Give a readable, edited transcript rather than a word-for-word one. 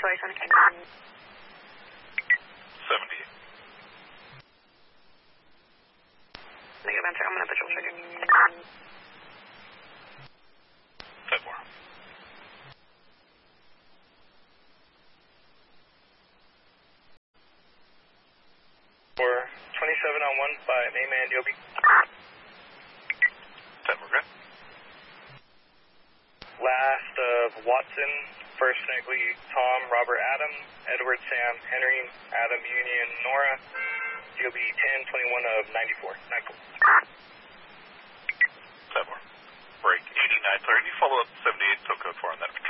Choice on King. 70. Negative answer, I'm going to patrol check it. 10-4. For 27 on 1 by Mayman Yobi. 10, we're good. Last of Watson, first Negley, Tom, Robert, Adam, Edward, Sam, Henry, Adam, Union, Nora, DOB 1021 of 94. 9-4. 7-4. Break 8930, follow up 78, so code 4 on that.